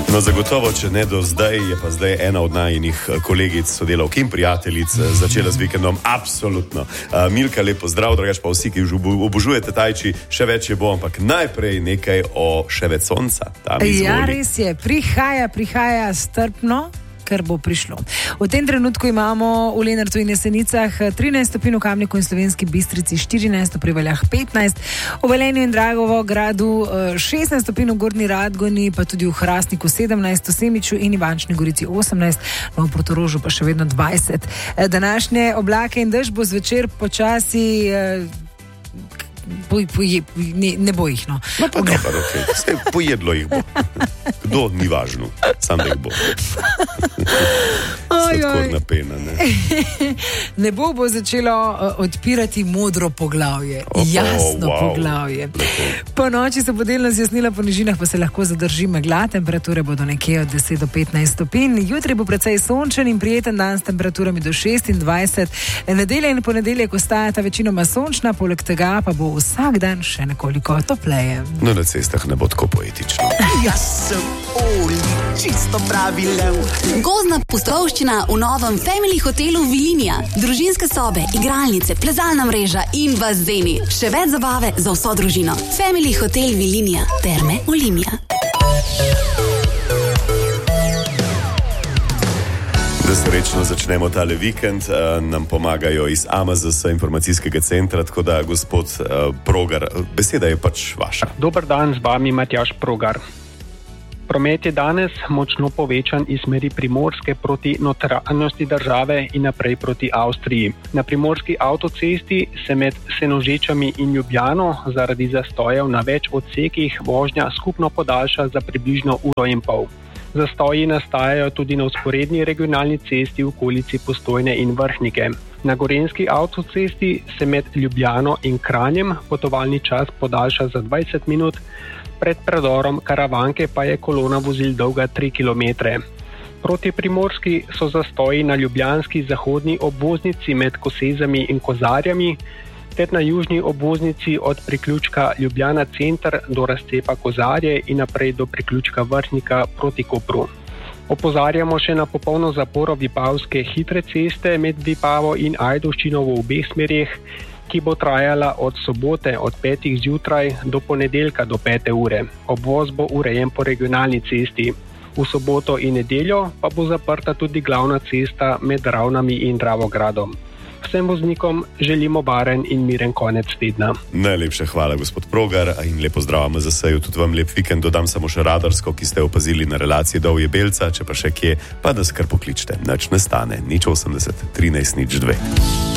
No, zagotovo, če ne do zdaj, je pa zdaj ena od najinih kolegic, sodelavk in prijateljic začela z vikendom. Absolutno. Milka, lepo zdrav, drugač pa vsi, ki obožujete tai chi, še več je bo, ampak najprej nekaj o še več sonca. Ja, res je. Prihaja strpno, ker bo prišlo. V tem trenutku imamo v Lenartu in Jesenicah 13 stopinj, v Kamniku in Slovenski Bistrici 14, v Prevaljah 15, v Velenju in Dragovogradu 16 stopinj, v Gornji Radgoni, pa tudi v Hrastniku 17, v Semiču in Ivančni Gorici 18, v Portorožu pa še vedno 20. Današnje oblake in dež bo zvečer počasi ne bo jih, no. No pa dobro, okej. Vse pojedlo jih bo. Kdo, ni važno. Sam da jih bo. Sladkorna pena, ne. Nebo bo začelo odpirati modro poglavje. Jasno poglavje. Po noči se bo delno zjasnila, po nižinah pa se lahko zadrži megla, temperature bodo nekje od 10 do 15 stopinj. Jutri bo precej sončen in prijeten dan s temperaturami do 26. Nedelja in ponedeljek ostajata večinoma sončna, poleg tega pa bo vsak dan še nekoliko topleje. No, na cestah ne bo tako poetično. Jaz sem Oli, čisto pravi lev. Gozdna pustolovščina v novem Family hotelu Vilinija. Družinske sobe, igralnice, plezalna mreža in bazeni. Še več zabave za vso družino. Family hotel Vilinija. Terme Olimia. Da srečno začnemo tale vikend, nam pomagajo iz AMZS informacijskega centra, tako da gospod Progar, beseda je pač vaša. Dober dan, z vami Matjaž Progar. Promet je danes močno povečan iz smeri Primorske proti notranjosti države in naprej proti Avstriji. Na primorski avtocesti se med Senožečami in Ljubljano zaradi zastojev na več odsekih vožnja skupno podaljša za približno 1,5 ure. Zastoji nastajajo tudi na vzporedni regionalni cesti v okolici Postojne in Vrhnike. Na gorenjski avtocesti se med Ljubljano in Kranjem potovalni čas podaljša za 20 minut, pred predorom Karavanke pa je kolona vozil dolga 3 km. Proti Primorski so zastoji na ljubljanski zahodni obvoznici med Kosezami in Kozarjami, ter na južni obvoznici od priključka Ljubljana center do razcepa Kozarje in naprej do priključka Vrhnika proti Kopru. Opozarjamo še na popolno zaporo Vipavske hitre ceste med Vipavo in Ajdovščino v obeh smerih, ki bo trajala od sobote od 5. zjutraj do ponedeljka do 5. ure. Obvoz bo urejen po regionalni cesti. V soboto in nedeljo pa bo zaprta tudi glavna cesta med Ravnami in Dravogradom. Vsem voznikom želimo varen in miren konec tedna. Najlepša hvala, gospod Progar, in lepo zdrav AMZS-ju, tudi vam lep vikend. Dodam samo še radarsko, ki ste opazili na relaciji Dovje-Belca, če pa še kje, pa da skar pokličte. Nič ne stane, 080 13 02.